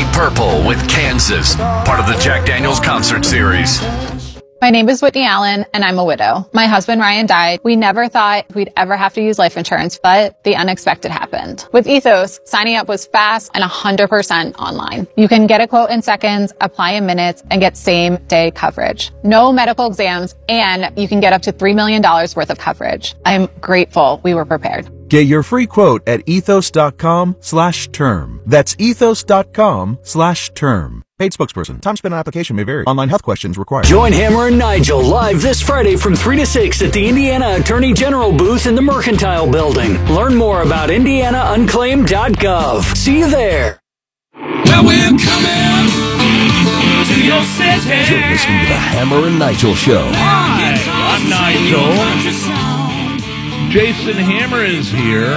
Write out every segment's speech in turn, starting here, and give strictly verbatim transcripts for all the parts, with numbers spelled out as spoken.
Deep Purple with Kansas, part of the Jack Daniels concert series. My name is Whitney Allen, and I'm a widow. My husband, Ryan, died. We never thought we'd ever have to use life insurance, but the unexpected happened. With Ethos, signing up was fast and one hundred percent online. You can get a quote in seconds, apply in minutes, and get same-day coverage. No medical exams, and you can get up to three million dollars worth of coverage. I'm grateful we were prepared. Get your free quote at ethos.com slash term. That's ethos.com slash term. Paid spokesperson. Time spent on application may vary. Online health questions required. Join Hammer and Nigel live this Friday from three to six at the Indiana Attorney General booth in the Mercantile Building. Learn more about indiana unclaimed dot gov. See you there. Well, we're coming to your city. You're listening to the Hammer and Nigel Show. Hi, I'm Nigel. Jason Hammer is here.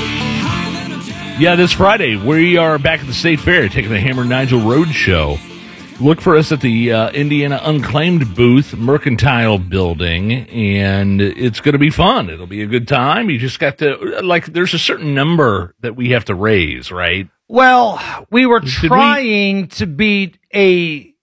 Yeah, this Friday, we are back at the State Fair taking the Hammer and Nigel Road Show. Look for us at the uh, Indiana Unclaimed booth, Mercantile Building, and it's going to be fun. It'll be a good time. You just got to, like, there's a certain number that we have to raise, right? Well, we were Did trying we? to beat a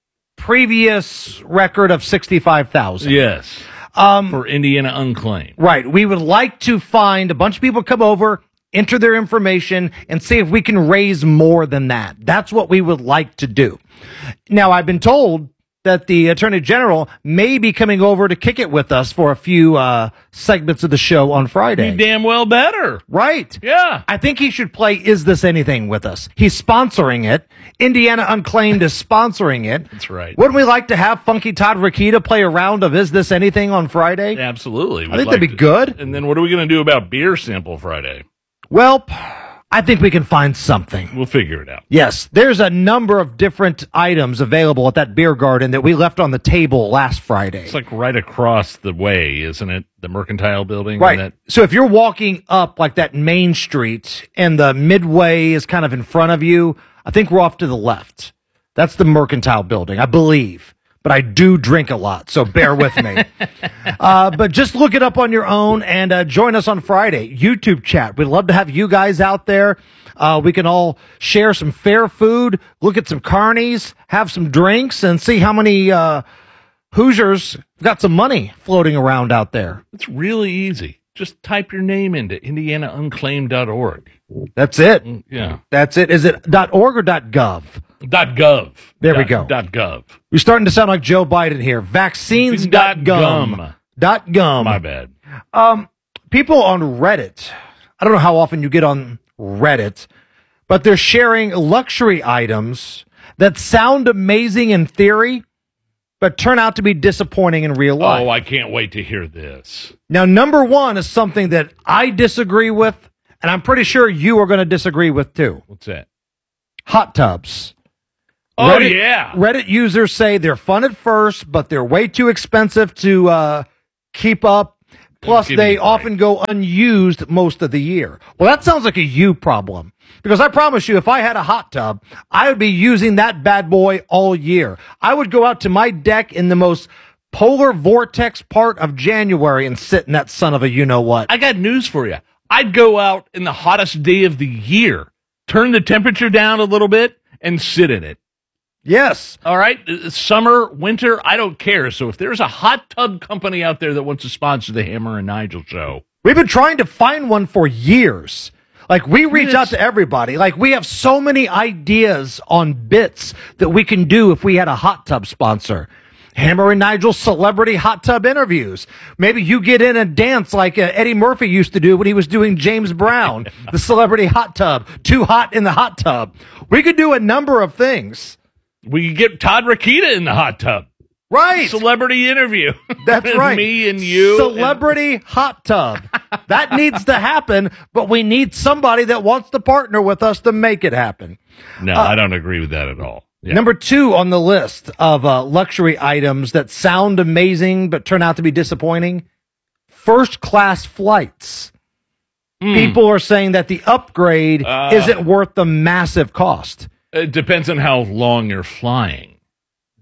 previous record of sixty-five thousand. Yes. Um, for Indiana Unclaimed. Right. We would like to find a bunch of people come over, enter their information, and see if we can raise more than that. That's what we would like to do. Now, I've been told that the Attorney General may be coming over to kick it with us for a few uh, segments of the show on Friday. You damn well better. Right. Yeah. I think he should play Is This Anything with us. He's sponsoring it. Indiana Unclaimed is sponsoring it. That's right. Wouldn't we like to have Funky Todd Rokita play a round of Is This Anything on Friday? Absolutely. I think that'd be to. good. And then what are we going to do about Beer Sample Friday? Well, I think we can find something. We'll figure it out. Yes, there's a number of different items available at that beer garden that we left on the table last Friday. It's like right across the way, isn't it? The Mercantile Building? Right. That- so if you're walking up like that main street and the midway is kind of in front of you, I think we're off to the left. That's the Mercantile Building, I believe. But I do drink a lot, so bear with me. uh, but just look it up on your own and uh, join us on Friday. YouTube chat. We'd love to have you guys out there. Uh, we can all share some fair food, look at some carnies, have some drinks, and see how many uh, Hoosiers got some money floating around out there. It's really easy. Just type your name into indiana unclaimed dot org. That's it. Yeah. That's it. Is it .org or .gov? .gov. There we dot, go. Dot .gov. You're starting to sound like Joe Biden here. Vaccines dot gum. Dot gum. My bad. Um, people on Reddit, I don't know how often you get on Reddit, but they're sharing luxury items that sound amazing in theory, but turn out to be disappointing in real life. Oh, I can't wait to hear this. Now, number one is something that I disagree with, and I'm pretty sure you are going to disagree with too. What's that? Hot tubs. Oh, Reddit, yeah. Reddit users say they're fun at first, but they're way too expensive to uh, keep up. Plus, Give me they a break. often go unused most of the year. Well, that sounds like a you problem. Because I promise you, if I had a hot tub, I would be using that bad boy all year. I would go out to my deck in the most polar vortex part of January and sit in that son of a you-know-what. I got news for you. I'd go out in the hottest day of the year, turn the temperature down a little bit, and sit in it. Yes. All right? Summer, winter, I don't care. So if there's a hot tub company out there that wants to sponsor the Hammer and Nigel show. We've been trying to find one for years. Like, we reach Yes. out to everybody. Like, we have so many ideas on bits that we can do if we had a hot tub sponsor. Hammer and Nigel celebrity hot tub interviews. Maybe you get in and dance like uh, Eddie Murphy used to do when he was doing James Brown, the celebrity hot tub. Too hot in the hot tub. We could do a number of things. We could get Todd Rokita in the hot tub. Right. Celebrity interview. That's right. Me and you. Celebrity hot tub. That needs to happen, but we need somebody that wants to partner with us to make it happen. No, Uh, I don't agree with that at all. Yeah. Number two on the list of uh, luxury items that sound amazing but turn out to be disappointing, first class flights. Mm. People are saying that the upgrade Uh. isn't worth the massive cost. It depends on how long you're flying.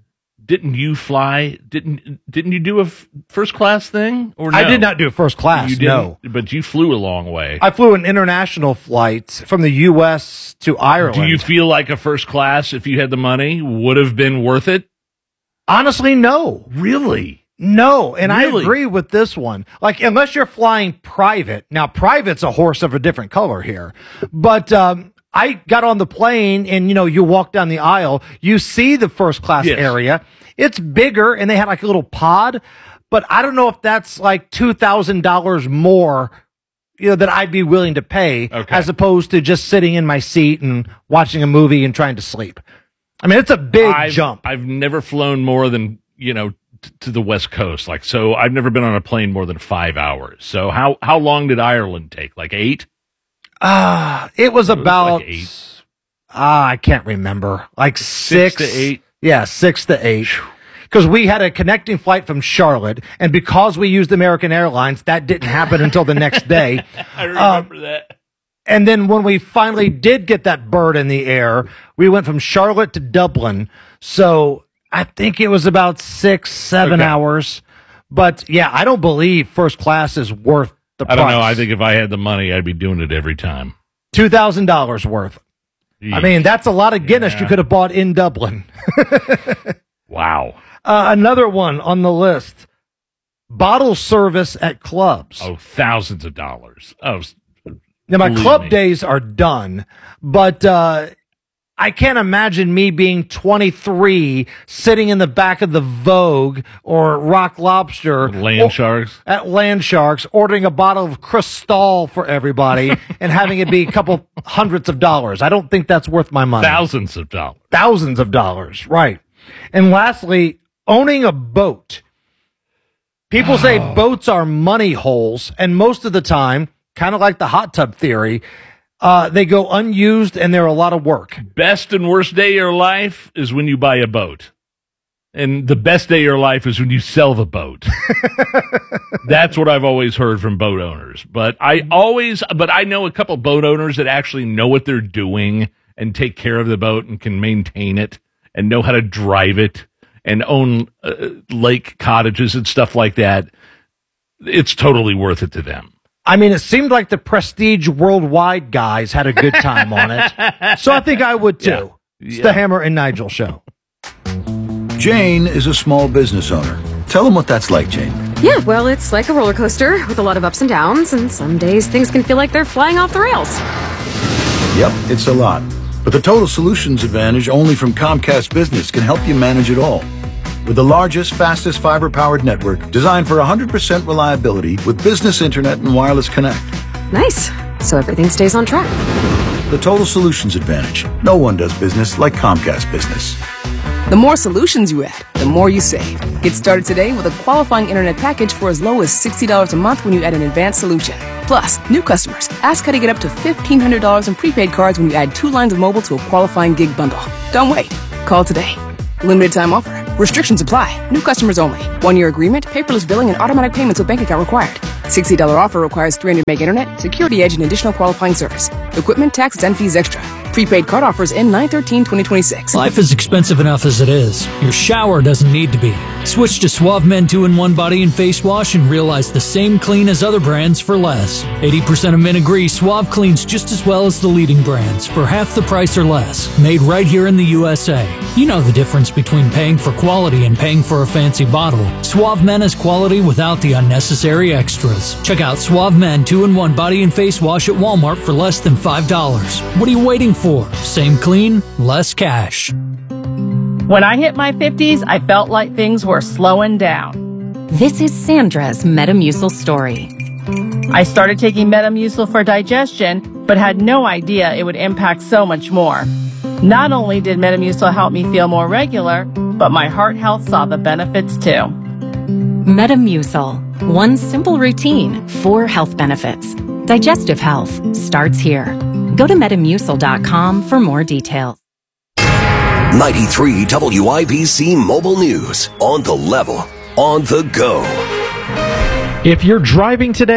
didn't you fly? Didn't didn't you do a f- first class thing? Or no? I did not do first class. You didn't, no, but you flew a long way. I flew an international flight from the U S to Ireland. Do you feel like a first class, if you had the money, would have been worth it? Honestly, no. Really? No, and Really? I agree with this one. Like, unless you're flying private. Now, private's a horse of a different color here. But um, I got on the plane, and, you know, you walk down the aisle, you see the first class Yes. area. It's bigger, and they had like a little pod. But I don't know if that's like two thousand dollars more, you know, that I'd be willing to pay, Okay. as opposed to just sitting in my seat and watching a movie and trying to sleep. I mean, it's a big I've, jump. I've never flown more than, you know, t- to the West Coast. Like, so I've never been on a plane more than five hours. So how, how long did Ireland take? Like eight? Ah, it was It was about, like eight. ah, I can't remember, like six, Six to eight? Yeah, six to eight. Because we had a connecting flight from Charlotte, and because we used American Airlines, that didn't happen until the next day. I remember that. And then when we finally did get that bird in the air, we went from Charlotte to Dublin. So I think it was about six, seven Okay. hours. But yeah, I don't believe first class is worth the I price. don't know. I think if I had the money, I'd be doing it every time. two thousand dollars worth. I mean, that's a lot of Guinness Yeah. you could have bought in Dublin. Wow. Uh, another one on the list, bottle service at clubs. Oh, thousands of dollars. Oh, s- Now, my believe club me. days are done, but uh, I can't imagine me being twenty-three, sitting in the back of the Vogue or Rock Lobster Land or- Sharks. at Land Sharks, ordering a bottle of Cristal for everybody and having it be a couple hundreds of dollars. I don't think that's worth my money. Thousands of dollars. Thousands of dollars, right. And lastly, owning a boat. People say boats are money holes, and most of the time, kind of like the hot tub theory, uh, they go unused and they're a lot of work. Best and worst day of your life is when you buy a boat. And the best day of your life is when you sell the boat. That's what I've always heard from boat owners. But I always, but I know a couple boat owners that actually know what they're doing and take care of the boat and can maintain it and know how to drive it and own uh, lake cottages and stuff like that. It's totally worth it to them. I mean, it seemed like the Prestige Worldwide guys had a good time on it. So I think I would too. Yeah. It's Yeah. the Hammer and Nigel show. Jane is a small business owner. Tell them what that's like, Jane. Yeah, well, it's like a roller coaster with a lot of ups and downs, and some days things can feel like they're flying off the rails. Yep, it's a lot. But the Total Solutions Advantage only from Comcast Business can help you manage it all. With the largest, fastest fiber-powered network designed for one hundred percent reliability with business internet and wireless connect. Nice. So everything stays on track. The Total Solutions Advantage. No one does business like Comcast Business. The more solutions you add, the more you save. Get started today with a qualifying internet package for as low as sixty dollars a month when you add an advanced solution. Plus, new customers, ask how to get up to fifteen hundred dollars in prepaid cards when you add two lines of mobile to a qualifying gig bundle. Don't wait. Call today. Limited time offer. Restrictions apply. New customers only. One-year agreement, paperless billing, and automatic payments with bank account required. sixty dollars offer requires three hundred meg internet, security edge, and additional qualifying service. Equipment, taxes, and fees extra. Prepaid card offers end nine thirteen twenty twenty-six. Life is expensive enough as it is. Your shower doesn't need to be. Switch to Suave Men two in one body and face wash and realize the same clean as other brands for less. eighty percent of men agree Suave cleans just as well as the leading brands for half the price or less. Made right here in the U S A. You know the difference between paying for quality and paying for a fancy bottle. Suave Men is quality without the unnecessary extras. Check out Suave Men two in one body and face wash at Walmart for less than five dollars. What are you waiting for? Same clean, less cash. When I hit my fifties, I felt like things were slowing down. This is Sandra's Metamucil story. I started taking Metamucil for digestion, but had no idea it would impact so much more. Not only did Metamucil help me feel more regular, but my heart health saw the benefits too. Metamucil. One simple routine, four health benefits. Digestive health starts here. Go to metamucil dot com for more details. ninety-three W I B C Mobile News. On the level. On the go. If you're driving today,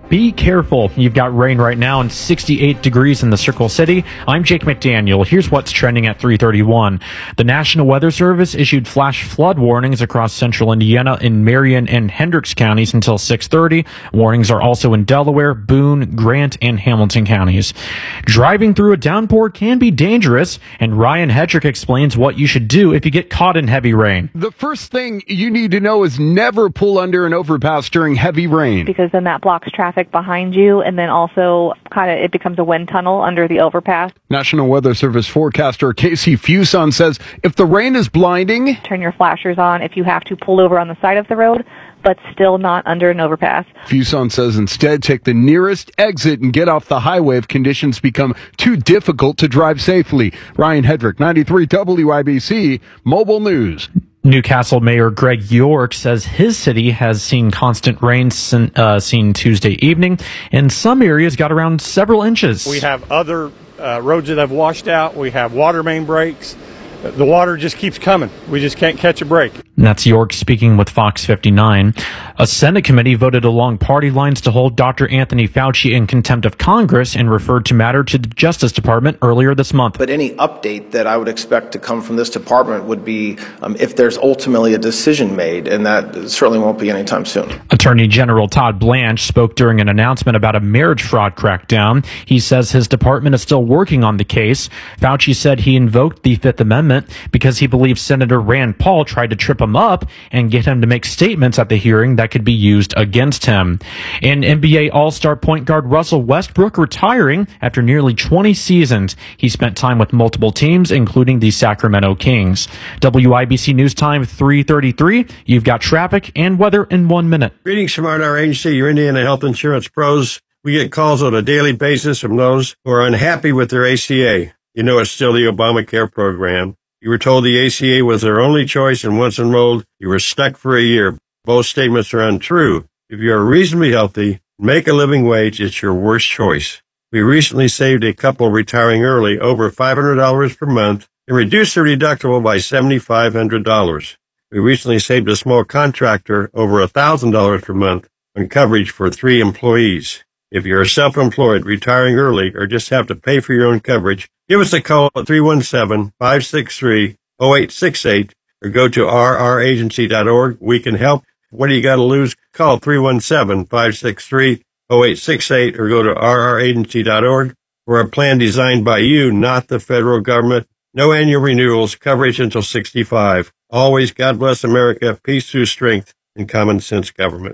be careful. You've got rain right now and sixty-eight degrees in the Circle City. I'm Jake McDaniel. Here's what's trending at three thirty-one. The National Weather Service issued flash flood warnings across central Indiana in Marion and Hendricks counties until six thirty. Warnings are also in Delaware, Boone, Grant, and Hamilton counties. Driving through a downpour can be dangerous, and Ryan Hedrick explains what you should do if you get caught in heavy rain. The first thing you need to know is never pull under an overpass during heavy rain. Because then that blocks traffic behind you, and then also kind of it becomes a wind tunnel under the overpass. National Weather Service forecaster Casey Fuson says if the rain is blinding, turn your flashers on if you have to pull over on the side of the road, but still not under an overpass. Fuson says instead take the nearest exit and get off the highway if conditions become too difficult to drive safely. Ryan Hedrick, ninety-three W I B C, Mobile News. Newcastle Mayor Greg York says his city has seen constant rain sin, uh, seen Tuesday evening, and some areas got around several inches. We have other uh, roads that have washed out. We have water main breaks. The water just keeps coming. We just can't catch a break. And that's York speaking with Fox fifty-nine. A Senate committee voted along party lines to hold Doctor Anthony Fauci in contempt of Congress and referred to matter to the Justice Department earlier this month. But any update that I would expect to come from this department would be um, if there's ultimately a decision made, and that certainly won't be anytime soon. Attorney General Todd Blanche spoke during an announcement about a marriage fraud crackdown. He says his department is still working on the case. Fauci said he invoked the Fifth Amendment because he believes Senator Rand Paul tried to trip him up and get him to make statements at the hearing that could be used against him. And N B A All-Star point guard Russell Westbrook retiring after nearly twenty seasons. He spent time with multiple teams, including the Sacramento Kings. W I B C News Time three thirty-three. You've got traffic and weather in one minute. Greetings from our agency, your Indiana Health Insurance Pros. We get calls on a daily basis from those who are unhappy with their A C A. You know it's still the Obamacare program. You were told the A C A was their only choice, and once enrolled, you were stuck for a year. Both statements are untrue. If you are reasonably healthy, make a living wage, it's your worst choice. We recently saved a couple retiring early over five hundred dollars per month and reduced their deductible by seven thousand five hundred dollars. We recently saved a small contractor over one thousand dollars per month on coverage for three employees. If you're self-employed, retiring early, or just have to pay for your own coverage, give us a call at three one seven, five six three, zero eight six eight or go to r r agency dot org. We can help. What do you got to lose? Call three one seven, five six three, zero eight six eight or go to r r agency dot org. We're a plan designed by you, not the federal government. No annual renewals, coverage until sixty-five. Always God bless America, peace through strength, and common sense government.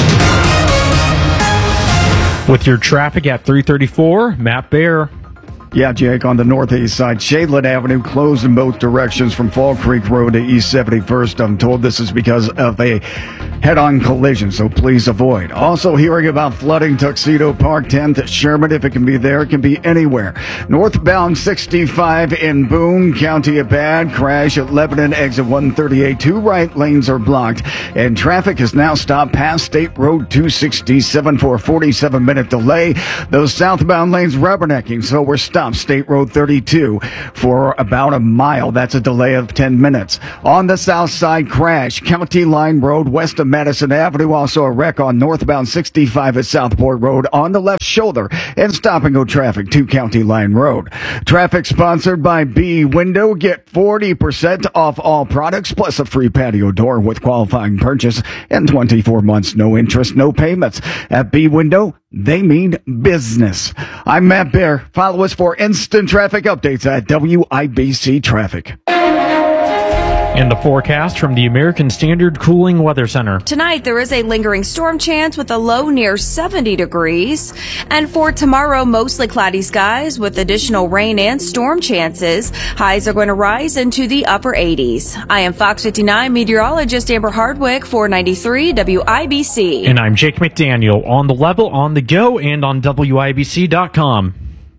With your traffic at three thirty-four, Matt Bear. Yeah, Jake, on the northeast side, Shadeland Avenue closed in both directions from Fall Creek Road to East seventy-first. I'm told this is because of a head-on collision, so please avoid. Also hearing about flooding Tuxedo Park, tenth Sherman. If it can be there, it can be anywhere. Northbound sixty-five in Boone County, a bad crash at Lebanon, exit one thirty-eight. Two right lanes are blocked, and traffic is now stopped past State Road two sixty-seven for a forty-seven minute delay. Those southbound lanes rubbernecking, so we're stopped. State Road thirty-two for about a mile. That's a delay of ten minutes. On the south side, crash. County Line Road west of Madison Avenue. Also a wreck on northbound sixty-five at Southport Road on the left shoulder. And stop and go traffic to County Line Road. Traffic sponsored by B Window. Get forty percent off all products plus a free patio door with qualifying purchase and twenty-four months, no interest, no payments. At B Window, they mean business. I'm Matt Bear. Follow us for instant traffic updates at W I B C Traffic. And the forecast from the American Standard Cooling Weather Center. Tonight, there is a lingering storm chance with a low near seventy degrees. And for tomorrow, mostly cloudy skies with additional rain and storm chances. Highs are going to rise into the upper eighties. I am Fox fifty-nine meteorologist Amber Hardwick for ninety-three W I B C. And I'm Jake McDaniel, on the level, on the go, and on W I B C dot com.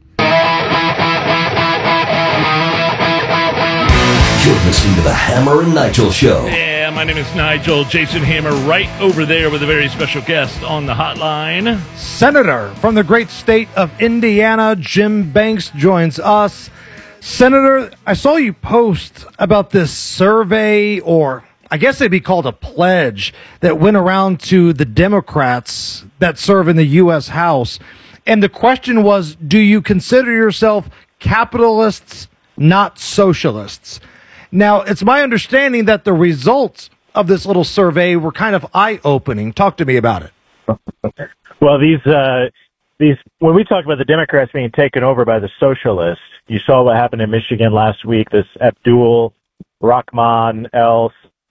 You're listening to the Hammer and Nigel Show. Yeah, my name is Nigel. Jason Hammer right over there with a very special guest on the hotline. Senator from the great state of Indiana, Jim Banks, joins us. Senator, I saw you post about this survey, or I guess it'd be called a pledge that went around to the Democrats that serve in the U S House. And the question was, do you consider yourself capitalists, not socialists? Now, it's my understanding that the results of this little survey were kind of eye-opening. Talk to me about it. Well, these, uh, these, when we talk about the Democrats being taken over by the socialists, you saw what happened in Michigan last week. This Abdul Rahman El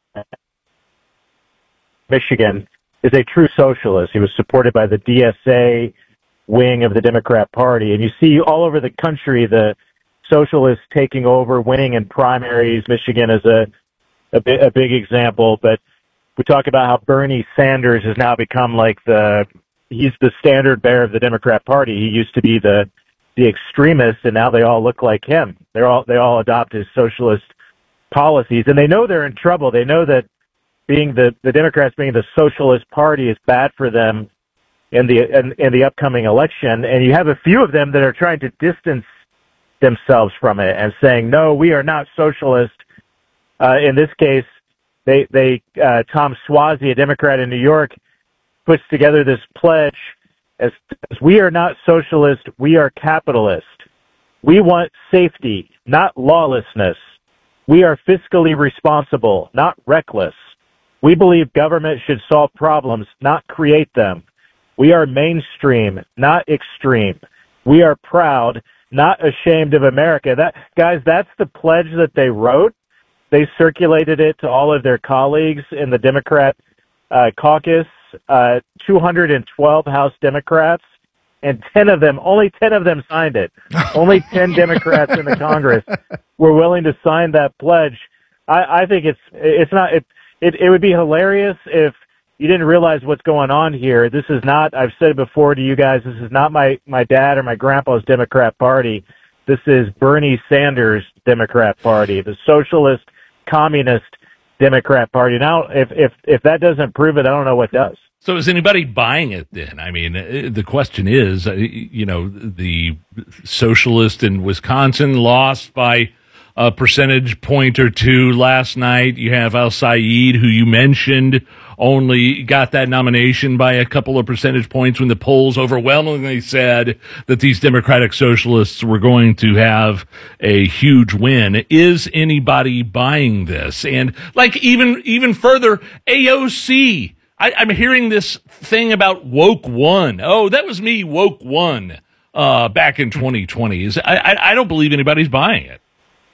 Michigan is a true socialist. He was supported by the D S A wing of the Democrat Party. And you see all over the country the socialists taking over, winning in primaries. Michigan is a, a, bi- a big example. But we talk about how Bernie Sanders has now become like the, he's the standard bearer of the Democrat Party. He used to be the, the extremist, and now they all look like him. They're all, they all adopt his socialist policies, and they know they're in trouble. They know that being the, the Democrats being the socialist party is bad for them in the in, in the upcoming election. And you have a few of them that are trying to distance themselves from it and saying, no, we are not socialist. Uh, in this case, they they uh, Tom Suozzi, a Democrat in New York, puts together this pledge as, as we are not socialist, we are capitalist. We want safety, not lawlessness. We are fiscally responsible, not reckless. We believe government should solve problems, not create them. We are mainstream, not extreme. We are proud, not ashamed of America. That, guys, that's the pledge that they wrote. They circulated it to all of their colleagues in the Democrat uh, caucus, uh, two hundred twelve House Democrats, and ten of them, only ten of them signed it. Only ten Democrats in the Congress were willing to sign that pledge. I, I think it's it's not it, it it would be hilarious if you didn't realize what's going on here. This is not, I've said it before to you guys, this is not my, my dad or my grandpa's Democrat Party. This is Bernie Sanders' Democrat Party, the socialist, communist Democrat Party. Now, if, if, if that doesn't prove it, I don't know what does. So is anybody buying it then? I mean, the question is, you know, the socialist in Wisconsin lost by a percentage point or two last night. You have Al Saeed, who you mentioned, only got that nomination by a couple of percentage points when the polls overwhelmingly said that these Democratic Socialists were going to have a huge win. Is anybody buying this? And like even even further, A O C. I, I'm hearing this thing about woke one. Oh, that was me, woke one, uh, back in twenty twenty. Is I, I I don't believe anybody's buying it.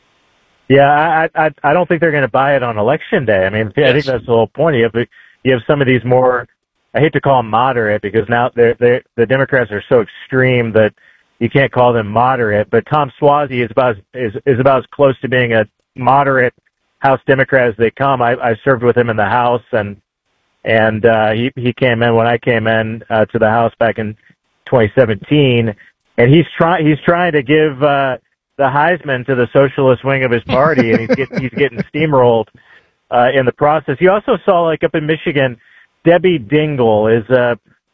Yeah, I I I don't think they're going to buy it on election day. I mean, yes. I think that's the whole point. You have you have some of these more, I hate to call them moderate because now they're they the Democrats are so extreme that you can't call them moderate. But Tom Suozzi is about is is about as close to being a moderate House Democrat as they come. I, I served with him in the House, and and uh, he he came in when I came in uh, to the House back in twenty seventeen, and he's trying he's trying to give. Uh, the Heisman to the socialist wing of his party, and he's getting, he's getting steamrolled uh, in the process. You also saw, like up in Michigan, Debbie Dingell is a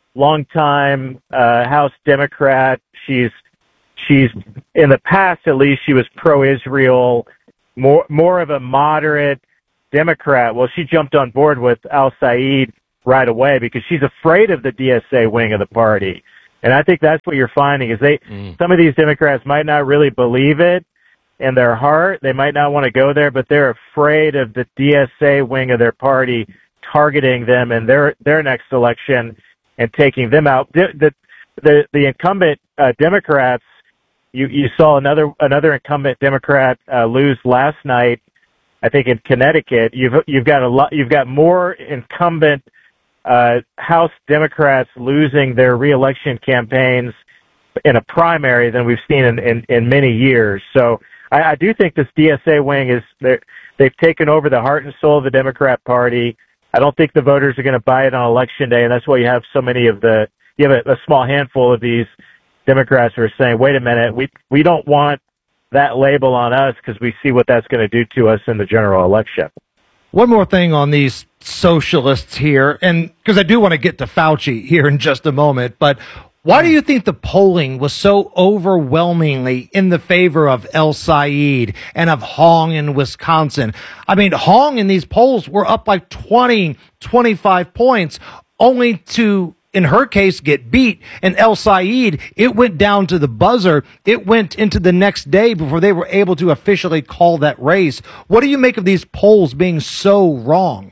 longtime uh, House Democrat. She's she's in the past, at least, she was pro-Israel, more more of a moderate Democrat. Well, she jumped on board with Al Saeed right away because she's afraid of the D S A wing of the party. And I think that's what you're finding is they, mm. some of these Democrats might not really believe it in their heart. They might not want to go there, but they're afraid of the D S A wing of their party targeting them in their, their next election and taking them out. The, the, the, the incumbent uh, Democrats, you, you saw another, another incumbent Democrat uh, lose last night, I think in Connecticut. You've, you've got a lot, you've got more incumbent Uh, House Democrats losing their reelection campaigns in a primary than we've seen in, in, in many years. So I, I do think this D S A wing is, they've taken over the heart and soul of the Democrat Party. I don't think the voters are going to buy it on election day, and that's why you have so many of the, you have a, a small handful of these Democrats who are saying, wait a minute, we, we don't want that label on us because we see what that's going to do to us in the general election. One more thing on these socialists here, and because I do want to get to Fauci here in just a moment, but Why do you think the polling was so overwhelmingly in the favor of El Said and of Hong in Wisconsin? I mean, Hong in these polls were up like twenty, twenty-five points, only to, in her case, get beat. And El Said, it went down to the buzzer. It went into the next day before they were able to officially call that race. What do you make of these polls being so wrong?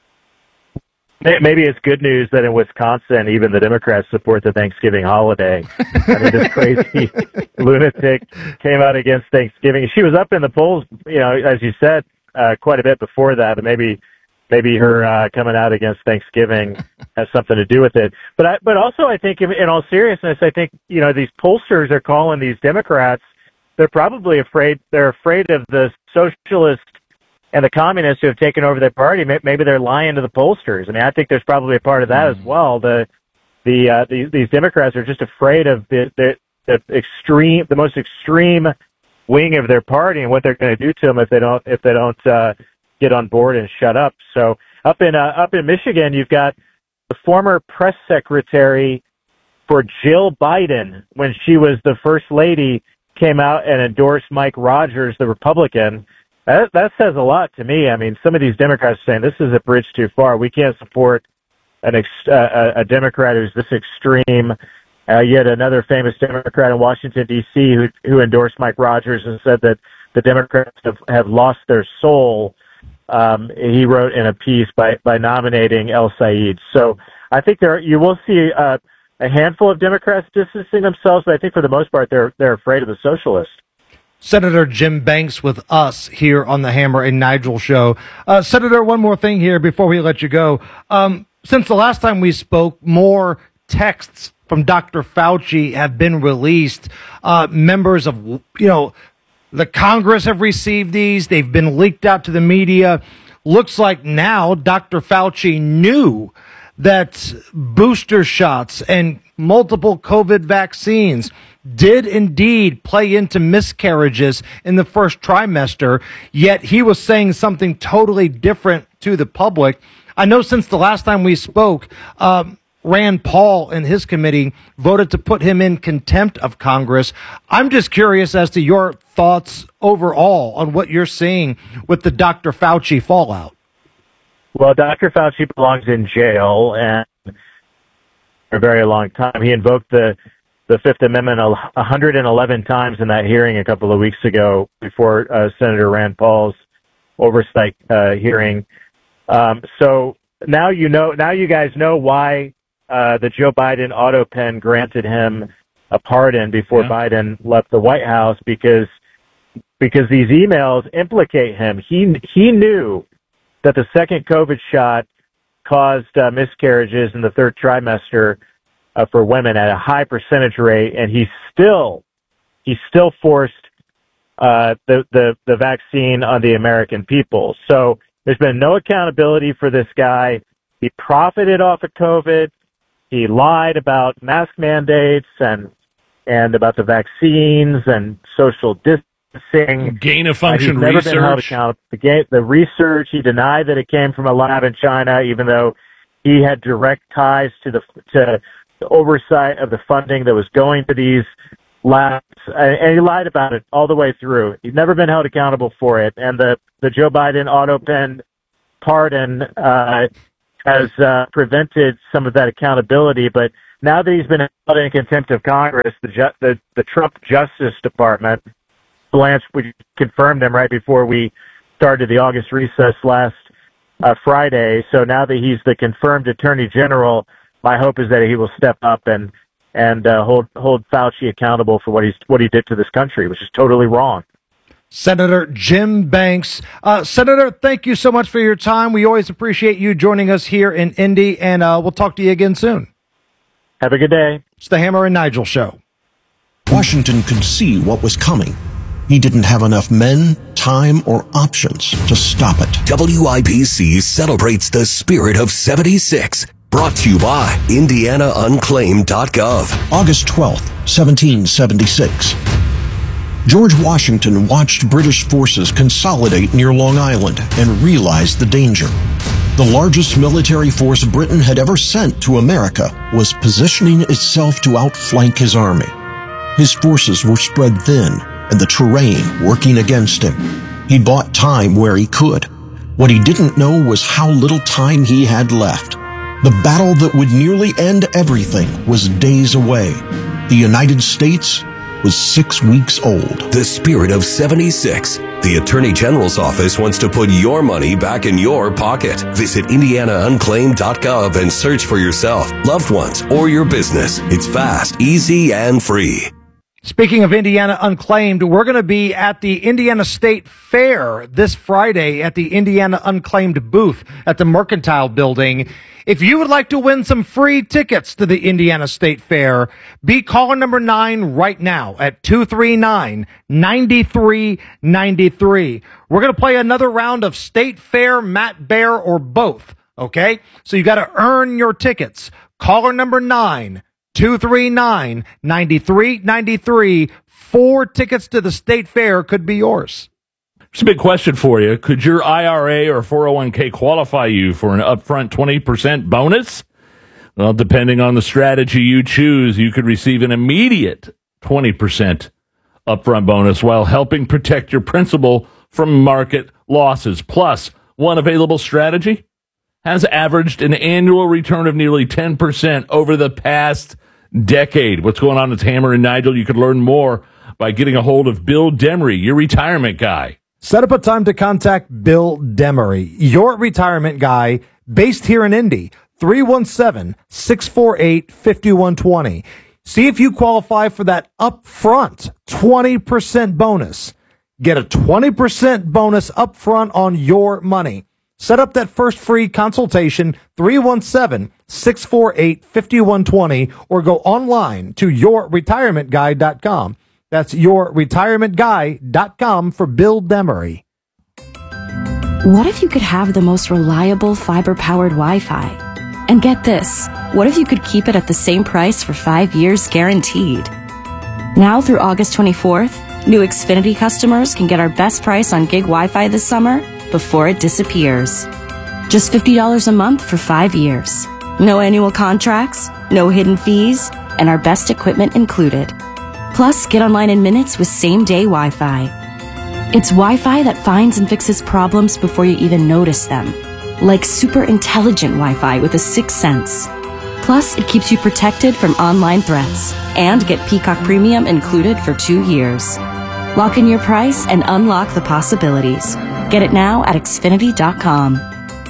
Maybe it's good news that in Wisconsin, even the Democrats support the Thanksgiving holiday. I mean, this crazy lunatic came out against Thanksgiving. She was up in the polls, you know, as you said, uh, quite a bit before that, but maybe maybe her uh, coming out against Thanksgiving has something to do with it. But I, but also, I think, in, in all seriousness, I think, you know, these pollsters are calling these Democrats. They're probably afraid. They're afraid of the socialist and the communists who have taken over their party. Maybe they're lying to the pollsters. I mean, I think there's probably a part of that mm. as well. The the uh, these, these Democrats are just afraid of the, the the extreme, the most extreme wing of their party and what they're going to do to them if they don't if they don't uh, get on board and shut up. So up in uh, up in Michigan, you've got the former press secretary for Jill Biden, when she was the first lady, came out and endorsed Mike Rogers, the Republican. That, that says a lot to me. I mean, some of these Democrats are saying this is a bridge too far. We can't support an ex, uh, a Democrat who's this extreme. Uh, yet another famous Democrat in Washington, D C, who, who endorsed Mike Rogers and said that the Democrats have, have lost their soul. Um, he wrote in a piece by, by nominating El Said. So I think there you will see uh, a handful of Democrats distancing themselves, but I think for the most part they're they're afraid of the socialists. Senator Jim Banks with us here on the Hammer and Nigel show. Uh, Senator, one more thing here before we let you go. Um, since the last time we spoke, more texts from Doctor Fauci have been released. Uh, members of, you know, the Congress have received these. They've been leaked out to the media. Looks like now Doctor Fauci knew that booster shots and multiple COVID vaccines did indeed play into miscarriages in the first trimester, yet he was saying something totally different to the public. I know since the last time we spoke, um, Rand Paul and his committee voted to put him in contempt of Congress. I'm just curious as to your thoughts overall on what you're seeing with the Doctor Fauci fallout. Well, Doctor Fauci belongs in jail and for a very long time. He invoked the the Fifth Amendment one hundred eleven times in that hearing a couple of weeks ago before uh, Senator Rand Paul's oversight uh, hearing. Um, so now you know, now you guys know why uh, the Joe Biden auto pen granted him a pardon before yeah. Biden left the White House, because because these emails implicate him. He he knew that the second COVID shot caused uh, miscarriages in the third trimester Uh, for women at a high percentage rate, and he still he still forced uh, the, the the vaccine on the American people. So there's been no accountability for this guy. He profited off of COVID. He lied about mask mandates and and about the vaccines and social distancing. Gain of function uh, he's never research. Been held accountable. The, ga- the research, he denied that it came from a lab in China, even though he had direct ties to the to the oversight of the funding that was going to these labs, and he lied about it all the way through. He's never been held accountable for it, and the, the Joe Biden auto pen pardon uh, has uh, prevented some of that accountability. But now that he's been held in contempt of Congress, the ju- the, the Trump Justice Department, Blanche, we confirmed him right before we started the August recess last uh, Friday. So now that he's the confirmed Attorney General, my hope is that he will step up and and uh, hold hold Fauci accountable for what he's what he did to this country, which is totally wrong. Senator Jim Banks, uh, Senator, thank you so much for your time. We always appreciate you joining us here in Indy, and uh, we'll talk to you again soon. Have a good day. It's the Hammer and Nigel show. Washington could see what was coming. He didn't have enough men, time, or options to stop it. W I B C celebrates the spirit of seventy-six. Brought to you by Indiana Unclaimed dot gov. August twelfth, seventeen seventy-six. George Washington watched British forces consolidate near Long Island and realized the danger. The largest military force Britain had ever sent to America was positioning itself to outflank his army. His forces were spread thin, and the terrain working against him. He bought time where he could. What he didn't know was how little time he had left. The battle that would nearly end everything was days away. The United States was six weeks old. The spirit of seventy-six. The Attorney General's office wants to put your money back in your pocket. Visit indiana unclaimed dot gov and search for yourself, loved ones, or your business. It's fast, easy, and free. Speaking of Indiana Unclaimed, we're going to be at the Indiana State Fair this Friday at the Indiana Unclaimed booth at the Mercantile Building. If you would like to win some free tickets to the Indiana State Fair, be caller number nine right now at two three nine, nine three nine three. We're going to play another round of State Fair, Matt Bear, or both, okay? So you got to earn your tickets. Caller number nine. two three nine, nine three nine three. Four tickets to the State Fair could be yours. It's a big question for you. Could your I R A or four oh one k qualify you for an upfront twenty percent bonus? Well, depending on the strategy you choose, you could receive an immediate twenty percent upfront bonus while helping protect your principal from market losses. Plus, one available strategy has averaged an annual return of nearly ten percent over the past decade. What's going on with Hammer and Nigel? You could learn more by getting a hold of Bill Demery, your retirement guy. Set up a time to contact Bill Demery, your retirement guy, based here in Indy, three one seven, six four eight, five one two zero. See if you qualify for that upfront twenty percent bonus. Get a twenty percent bonus upfront on your money. Set up that first free consultation, three one seven, six four eight, five one two zero, or go online to your retirement guy dot com. That's your retirement guy dot com for Bill Demery. What if you could have the most reliable fiber-powered Wi-Fi? And get this, what if you could keep it at the same price for five years guaranteed? Now through August twenty-fourth, new Xfinity customers can get our best price on gig Wi-Fi this summer before it disappears. Just fifty dollars a month for five years. No annual contracts, no hidden fees, and our best equipment included. Plus, get online in minutes with same-day Wi-Fi. It's Wi-Fi that finds and fixes problems before you even notice them. Like super intelligent Wi-Fi with a sixth sense. Plus, it keeps you protected from online threats. And get Peacock Premium included for two years. Lock in your price and unlock the possibilities. Get it now at Xfinity dot com.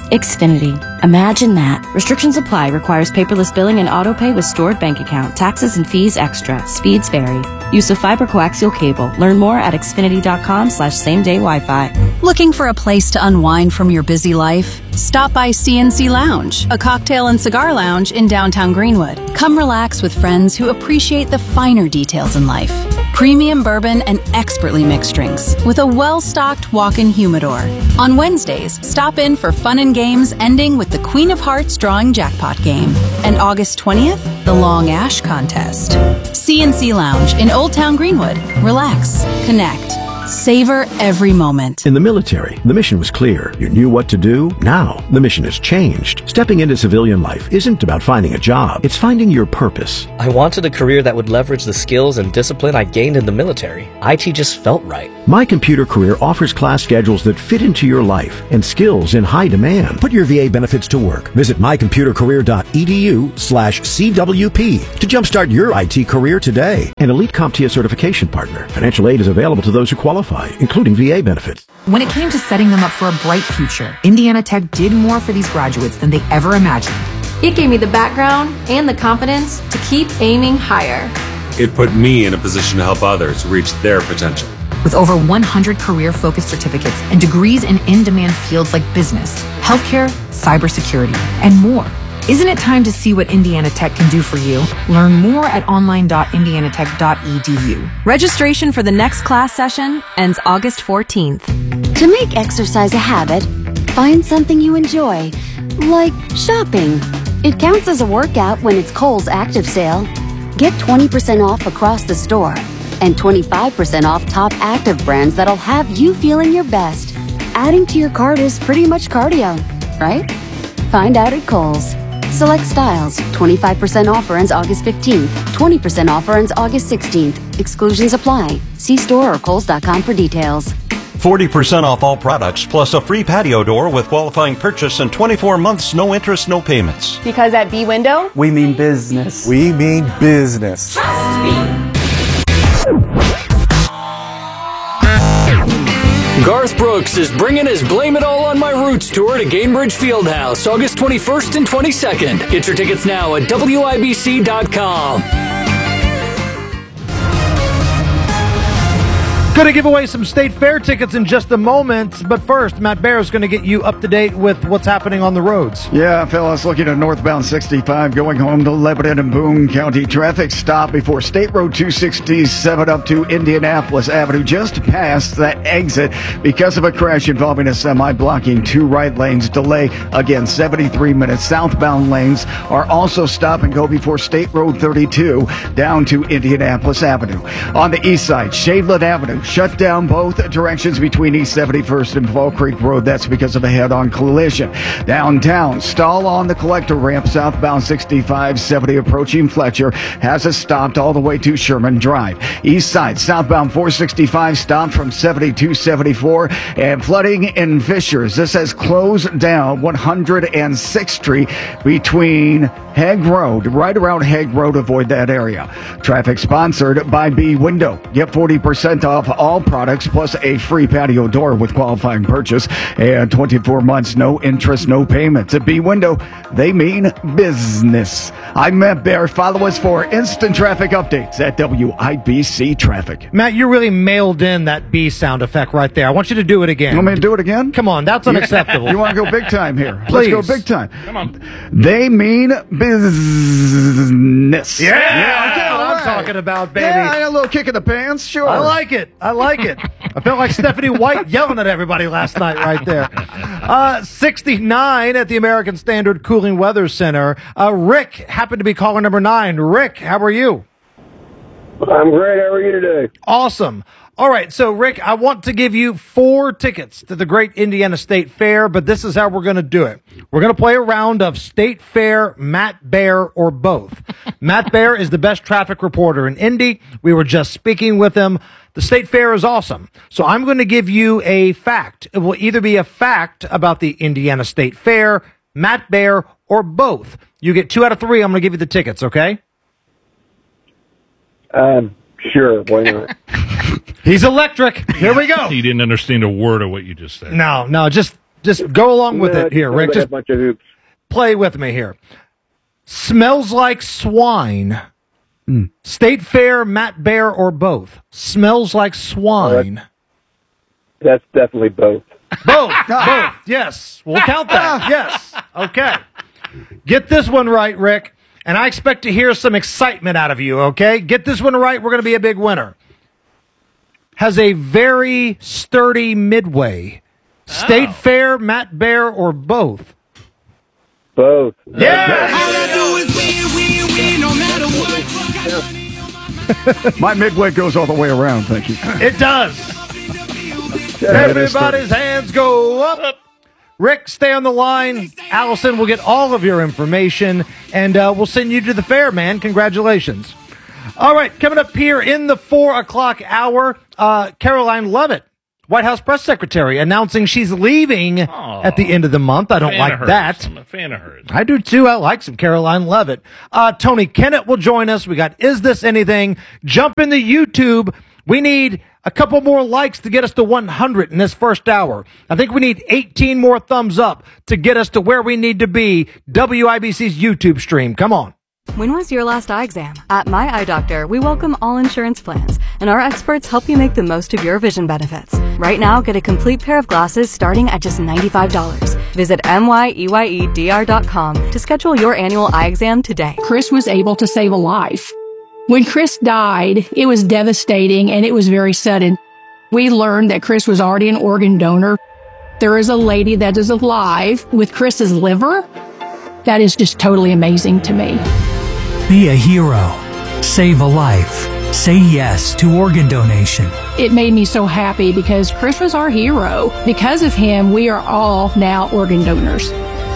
Xfinity. Imagine that. Restrictions apply. Requires paperless billing and autopay with stored bank account. Taxes and fees extra. Speeds vary. Use of fiber coaxial cable. Learn more at Xfinity dot com slash same day Wi-Fi. Looking for a place to unwind from your busy life? Stop by C N C Lounge, a cocktail and cigar lounge in downtown Greenwood. Come relax with friends who appreciate the finer details in life. Premium bourbon and expertly mixed drinks with a well-stocked walk-in humidor. On Wednesdays, stop in for fun and games ending with the Queen of Hearts drawing jackpot game. And August twentieth, the Long Ash Contest. C N C Lounge in Old Town Greenwood. Relax, connect, savor every moment. In the military, the mission was clear. You knew what to do. Now, the mission has changed. Stepping into civilian life isn't about finding a job. It's finding your purpose. I wanted a career that would leverage the skills and discipline I gained in the military. I T just felt right. My Computer Career offers class schedules that fit into your life and skills in high demand. Put your V A benefits to work. Visit my computer career dot e d u slash C W P to jumpstart your I T career today. An elite CompTIA certification partner. Financial aid is available to those who qualify, including V A benefits. When it came to setting them up for a bright future, Indiana Tech did more for these graduates than they ever imagined. It gave me the background and the confidence to keep aiming higher. It put me in a position to help others reach their potential. With over one hundred career-focused certificates and degrees in in-demand fields like business, healthcare, cybersecurity, and more. Isn't it time to see what Indiana Tech can do for you? Learn more at online dot indiana tech dot e d u. Registration for the next class session ends August fourteenth. To make exercise a habit, find something you enjoy, like shopping. It counts as a workout when it's Kohl's Active Sale. Get twenty percent off across the store and twenty-five percent off top active brands that'll have you feeling your best. Adding to your cart is pretty much cardio, right? Find out at Kohl's. Select styles, twenty-five percent offer ends August fifteenth. twenty percent offer ends August sixteenth. Exclusions apply. See store or kohls dot com for details. forty percent off all products, plus a free patio door with qualifying purchase and twenty-four months, no interest, no payments. Because at B Window, we mean business. We mean business. Trust me. Garth Brooks is bringing his Blame It All on My Roots tour to Gainbridge Fieldhouse, August twenty-first and twenty-second. Get your tickets now at W I B C dot com. Going to give away some State Fair tickets in just a moment, but first, Matt Bear is going to get you up to date with what's happening on the roads. Yeah, fellas, looking at northbound sixty-five going home to Lebanon and Boone County. Traffic stop before State Road two sixty-seven up to Indianapolis Avenue, just past that exit because of a crash involving a semi blocking two right lanes. Delay again, seventy-three minutes. Southbound lanes are also stop and go before State Road thirty-two down to Indianapolis Avenue. On the east side, Shadeland Avenue shut down both directions between East seventy-first and Fall Creek Road. That's because of a head-on collision. Downtown, stall on the collector ramp, southbound sixty-five seventy approaching Fletcher has it stopped all the way to Sherman Drive. East side, southbound four sixty-five stopped from seventy-two seventy-four, and flooding in Fishers. This has closed down one hundred sixth Street between Hague Road, right around Hague Road. Avoid that area. Traffic sponsored by B Window. Get forty percent off all products plus a free patio door with qualifying purchase and twenty-four months, no interest, no payments. At B Window, they mean business. I'm Matt Bear. Follow us for instant traffic updates at W I B C Traffic. Matt, you really mailed in that B sound effect right there. I want you to do it again. You want me to do it again? Come on, that's unacceptable. You want to go big time here? Please. Let's go big time. Come on. They mean business. Yeah, yeah that's what I'm talking about, baby. Yeah, a little kick in the pants, sure. I like it. I like it. I felt like Stephanie White yelling at everybody last night right there. Uh, sixty-nine at the American Standard Cooling Weather Center. Uh, Rick happened to be caller number nine. Rick, how are you? I'm great. How are you today? Awesome. All right, so Rick, I want to give you four tickets to the Great Indiana State Fair, but this is how we're going to do it. We're going to play a round of State Fair, Matt Bear, or both. Matt Bear is the best traffic reporter in Indy. We were just speaking with him. The State Fair is awesome. So I'm going to give you a fact. It will either be a fact about the Indiana State Fair, Matt Bear, or both. You get two out of three. I'm going to give you the tickets, okay? Um, sure. Why not? He's electric. Here we go. He didn't understand a word of what you just said. No, no, just just go along with No, it here, Rick. a Just bunch of hoops. play with me here. Smells like swine. Mm. State Fair, Matt Bear, or both? Smells like swine. That's definitely both. Both. Both. Yes. We'll count that. Yes. Okay. Get this one right, Rick. And I expect to hear some excitement out of you, okay? Get this one right. We're going to be a big winner. Has a very sturdy midway. State oh. Fair, Matt Bear, or both? Both. Yeah. My midway goes all the way around, thank you. It does. Everybody's hands go up. Rick, stay on the line. Allison will get all of your information, and uh, we'll send you to the fair, man. Congratulations. All right, coming up here in the four o'clock hour, uh, Caroline Levitt, White House press secretary, announcing she's leaving oh, at the end of the month. I don't like that. I'm a fan of hers. I do too. I like some Caroline Levitt. Uh, Tony Kennett will join us. We got Is This Anything? Jump in the YouTube. We need a couple more likes to get us to one hundred in this first hour. I think we need eighteen more thumbs up to get us to where we need to be. W I B C's YouTube stream. Come on. When was your last eye exam? At My Eye Doctor, we welcome all insurance plans, and our experts help you make the most of your vision benefits. Right now, get a complete pair of glasses starting at just ninety-five dollars. Visit M Y E Y E D R dot com to schedule your annual eye exam today. Chris was able to save a life. When Chris died, it was devastating and it was very sudden. We learned that Chris was already an organ donor. There is a lady that is alive with Chris's liver. That is just totally amazing to me. Be a hero. Save a life. Say yes to organ donation. It made me so happy because Chris was our hero. Because of him, we are all now organ donors.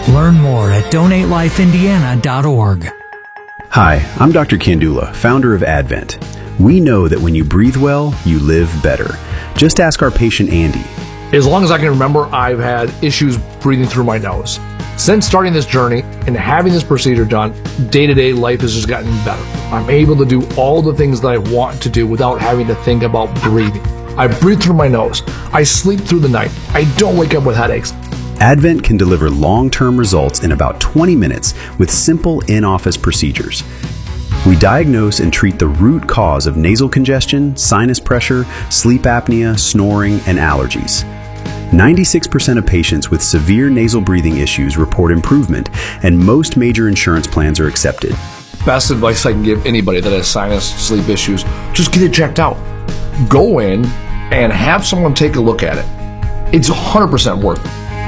Learn more at donate life indiana dot org. Hi, I'm Doctor Kandula, founder of Advent. We know that when you breathe well, you live better. Just ask our patient Andy. As long as I can remember, I've had issues breathing through my nose. Since starting this journey and having this procedure done, day-to-day life has just gotten better. I'm able to do all the things that I want to do without having to think about breathing. I breathe through my nose. I sleep through the night. I don't wake up with headaches. Advent can deliver long-term results in about twenty minutes with simple in-office procedures. We diagnose and treat the root cause of nasal congestion, sinus pressure, sleep apnea, snoring, and allergies. ninety-six percent of patients with severe nasal breathing issues report improvement, and most major insurance plans are accepted. Best advice I can give anybody that has sinus sleep issues, just get it checked out. Go in and have someone take a look at it. It's one hundred percent worth it.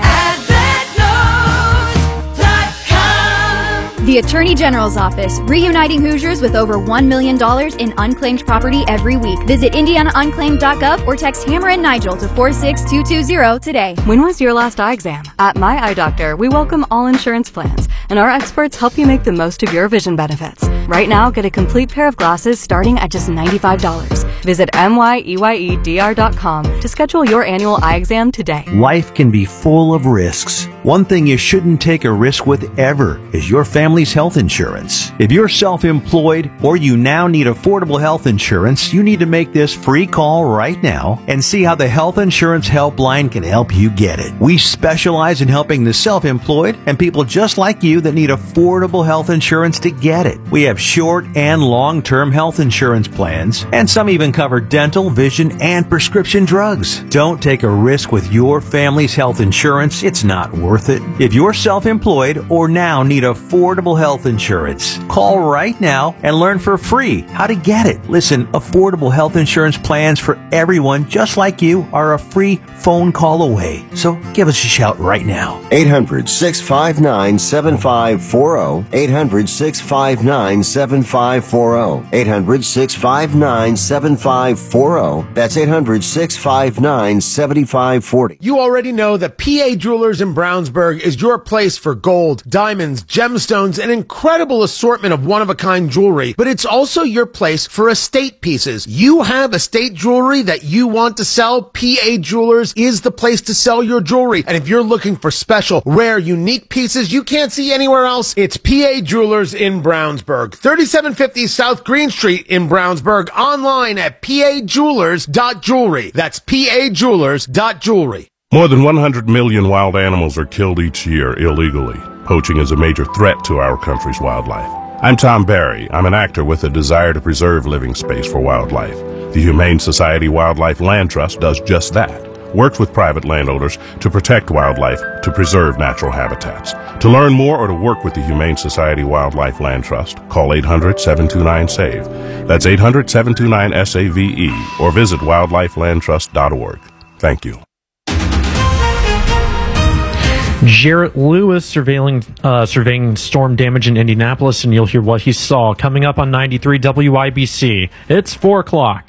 The Attorney General's Office, reuniting Hoosiers with over one million dollars in unclaimed property every week. Visit indiana unclaimed dot gov or text Hammer and Nigel to four six two two zero today. When was your last eye exam? At My Eye Doctor, we welcome all insurance plans, and our experts help you make the most of your vision benefits. Right now, get a complete pair of glasses starting at just ninety-five dollars. Visit M Y E Y E D R dot com to schedule your annual eye exam today. Life can be full of risks. One thing you shouldn't take a risk with ever is your family's health insurance. If you're self-employed or you now need affordable health insurance, you need to make this free call right now and see how the Health Insurance Helpline can help you get it. We specialize in helping the self-employed and people just like you that need affordable health insurance to get it. We have short and long-term health insurance plans, and some even cover dental, vision, and prescription drugs. Don't take a risk with your family's health insurance. It's not worth it. If you're self-employed or now need affordable health insurance, call right now and learn for free how to get it. Listen, affordable health insurance plans for everyone just like you are a free phone call away. So give us a shout right now. eight hundred, six five nine, seven five four zero. eight hundred, six five nine, seven five four zero. eight hundred, six five nine, seven five four zero. That's eight hundred, six five nine, seven five four zero. You already know that P A Jewelers in Brownsburg is your place for gold, diamonds, gemstones, an incredible assortment of one-of-a-kind jewelry, but it's also your place for estate pieces. You have estate jewelry that you want to sell, P A Jewelers is the place to sell your jewelry. And if you're looking for special, rare, unique pieces you can't see anywhere else, it's P A Jewelers in Brownsburg. thirty-seven fifty South Green Street in Brownsburg, online at p a jewelers dot jewelry. That's p a jewelers dot jewelry. More than one hundred million wild animals are killed each year illegally. Poaching is a major threat to our country's wildlife. I'm Tom Barry. I'm an actor with a desire to preserve living space for wildlife. The Humane Society Wildlife Land Trust does just that. Works with private landowners to protect wildlife, to preserve natural habitats. To learn more or to work with the Humane Society Wildlife Land Trust, call eight hundred, seven two nine, SAVE. That's eight hundred, seven two nine, S A V E, or visit wildlife land trust dot org. Thank you. Jarrett Lewis surveilling, uh, surveying storm damage in Indianapolis, and you'll hear what he saw coming up on ninety-three W I B C. It's four o'clock.